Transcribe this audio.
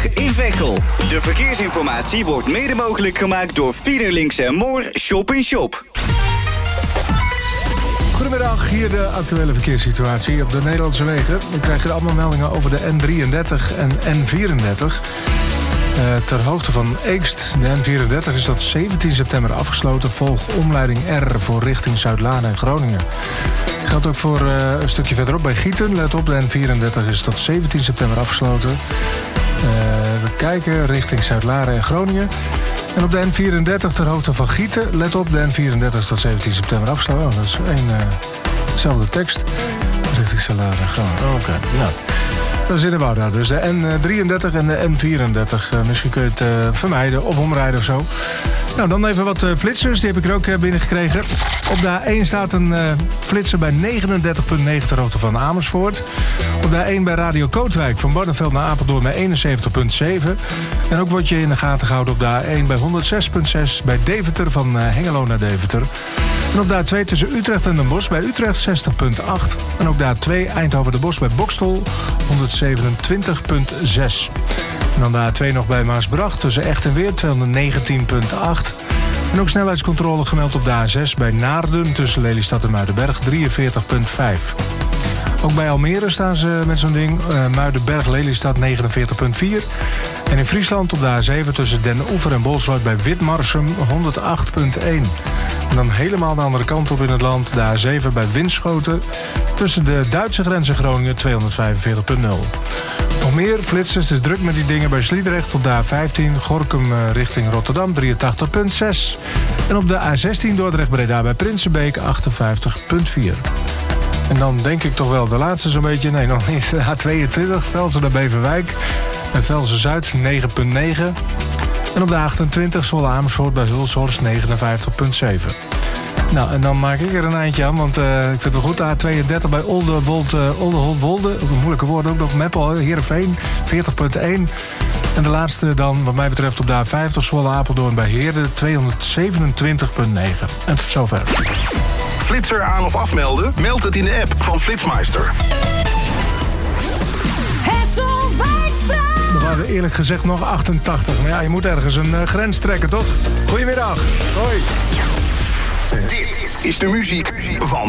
A22 in Veghel. De verkeersinformatie wordt mede mogelijk gemaakt door Fiederlinks en Moor Shop in Shop. Goedemiddag, hier de actuele verkeerssituatie op de Nederlandse wegen. We krijgen allemaal meldingen over de N33 en N34. Ter hoogte van Eekst, de N34, is tot 17 september afgesloten. Volg omleiding R voor richting Zuid-Laan en Groningen. Geldt ook voor een stukje verderop bij Gieten. Let op, de N34 is tot 17 september afgesloten. We kijken richting Zuid-Laren en Groningen. En op de N34 ter hoogte van Gieten. Let op, de N34 tot 17 september afgesloten. Oh, dat is dezelfde tekst. Richting Zuid-Laren en Groningen. Oké, nou. Dat is in de Wouda. Dus de N33 en de N34. Misschien kun je het vermijden of omrijden of zo. Nou, dan even wat flitsers. Die heb ik er ook binnengekregen. Op de A1 staat een flitser bij 39,9 ter hoogte van Amersfoort. Op de A1 bij Radio Kootwijk van Barneveld naar Apeldoorn bij 71,7. En ook wordt je in de gaten gehouden op de A1 bij 106,6 bij Deventer van Hengelo naar Deventer. En op de A2 tussen Utrecht en Den Bosch bij Utrecht 60,8. En ook de A2 Eindhoven de Bosch bij Boxtel 127,6. En dan de A2 nog bij Maasbracht tussen Echt en Weer 219,8. En ook snelheidscontrole gemeld op de A6 bij Naarden tussen Lelystad en Muidenberg 43,5. Ook bij Almere staan ze met zo'n ding. Muidenberg-Lelystad 49,4. En in Friesland op de A7 tussen Den Oever en Bolsward bij Witmarsum 108,1. En dan helemaal de andere kant op in het land. De A7 bij Winschoten tussen de Duitse grens en Groningen 245,0. Nog meer flitsers, het is druk met die dingen bij Sliedrecht op de A15 Gorinchem richting Rotterdam 83,6. En op de A16 Dordrecht-Breda bij Prinsenbeek 58,4. En dan denk ik toch wel de laatste zo'n beetje. Nee, nog niet. De A22 Velsen naar Beverwijk en Velsen-Zuid 9,9. En op de A28 Zwolle-Amersfoort bij Hulshorst 59,7. Nou, en dan maak ik er een eindje aan, want ik vind het wel goed. A32 bij Oldeholt-Wolde, een moeilijke woord ook nog, Meppel, Heerenveen, 40,1. En de laatste dan, wat mij betreft, op de A50 Zwolle-Apeldoorn bij Heerde, 227,9. En tot zover. Flitser aan of afmelden? Meld het in de app van Flitsmeister. Er waren eerlijk gezegd nog 88. Maar ja, je moet ergens een grens trekken, toch? Goedemiddag. Hoi. Dit is de muziek van